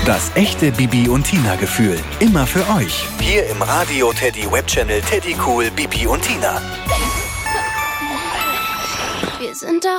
Das echte Bibi und Tina Gefühl. Immer für euch. Hier im Radio Teddy Webchannel Teddy Cool Bibi und Tina. Wir sind da